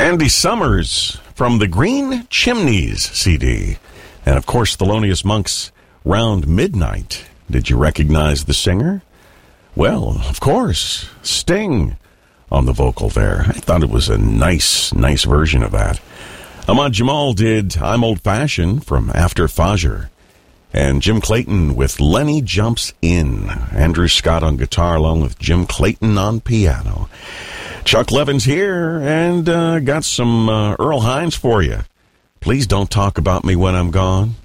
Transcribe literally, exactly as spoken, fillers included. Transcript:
Andy Summers from the Green Chimneys C D. And, of course, Thelonious Monk's Round Midnight. Did you recognize the singer? Well, of course, Sting on the vocal there. I thought it was a nice, nice version of that. Ahmad Jamal did I'm Old Fashioned from After Fajr. And Jim Clayton with Lenny Jumps In. Andrew Scott on guitar along with Jim Clayton on piano. Chuck Levin's here and uh, got some uh, Earl Hines for you. Please don't talk about me when I'm gone.